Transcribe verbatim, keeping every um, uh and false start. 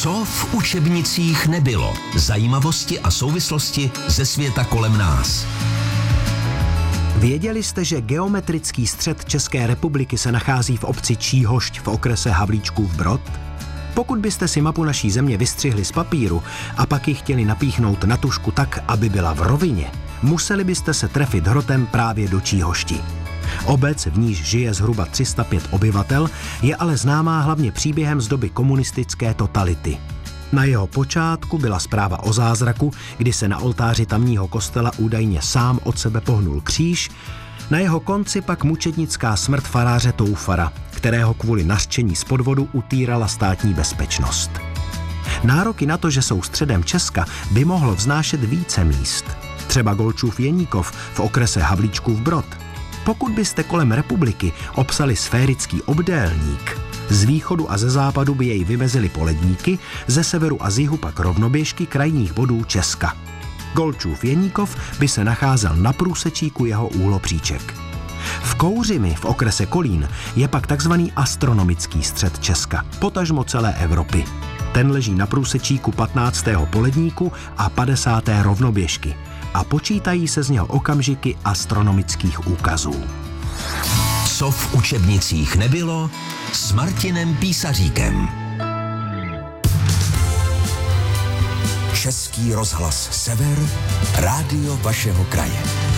Co v učebnicích nebylo? Zajímavosti a souvislosti ze světa kolem nás. Věděli jste, že geometrický střed České republiky se nachází v obci Číhošť v okrese Havlíčkův Brod? Pokud byste si mapu naší země vystřihli z papíru a pak ji chtěli napíchnout na tužku tak, aby byla v rovině, museli byste se trefit hrotem právě do Číhošti. Obec, v níž žije zhruba tři sta pět obyvatel, je ale známá hlavně příběhem z doby komunistické totality. Na jeho počátku byla zpráva o zázraku, kdy se na oltáři tamního kostela údajně sám od sebe pohnul kříž, na jeho konci pak mučednická smrt faráře Toufara, kterého kvůli nařčení z podvodu utírala státní bezpečnost. Nároky na to, že jsou středem Česka, by mohlo vznášet více míst. Třeba Golčův Jeníkov v okrese Havlíčkův Brod. Pokud byste kolem republiky obsali sférický obdélník, z východu a ze západu by jej vymezily poledníky, ze severu a z jihu pak rovnoběžky krajních bodů Česka. Golčův Jeníkov by se nacházel na průsečíku jeho úhlopříček. V Kouřimi v okrese Kolín je pak takzvaný astronomický střed Česka, potažmo celé Evropy. Ten leží na průsečíku patnáctého poledníku a padesáté rovnoběžky a počítají se z něho okamžiky astronomických úkazů. Co v učebnicích nebylo s Martinem Písaříkem. Český rozhlas Sever, rádio vašeho kraje.